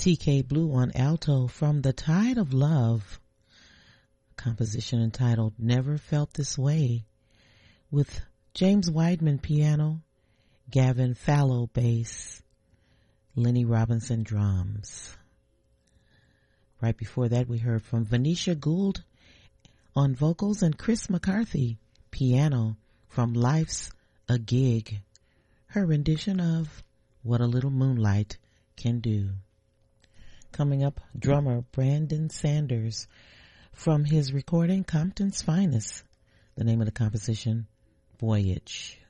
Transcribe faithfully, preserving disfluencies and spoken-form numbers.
T K Blue on alto from The Tide of Love, composition entitled Never Felt This Way, with James Weidman piano, Gavin Fallow bass, Lenny Robinson drums. Right before that, we heard from Venetia Gould on vocals and Chris McCarthy piano from Life's a Gig, her rendition of What a Little Moonlight Can Do. Coming up, drummer Brandon Sanders from his recording Compton's Finest. The name of the composition, Voyage.